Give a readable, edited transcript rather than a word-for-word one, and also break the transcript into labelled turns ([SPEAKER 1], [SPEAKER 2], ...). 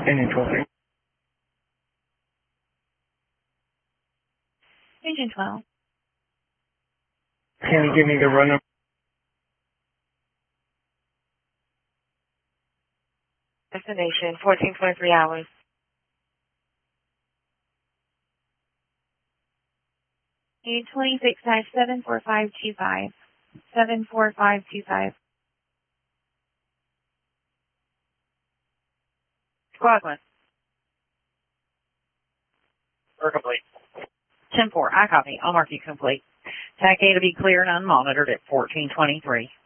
[SPEAKER 1] Engine 12.
[SPEAKER 2] Engine 12.
[SPEAKER 1] Can you give me the run number?
[SPEAKER 2] Destination, 14.3 hours. A26-74525. 74525. Squadron.
[SPEAKER 1] We're complete.
[SPEAKER 2] 10-4, I copy. I'll mark you complete. TAC A to be clear and unmonitored at 1423.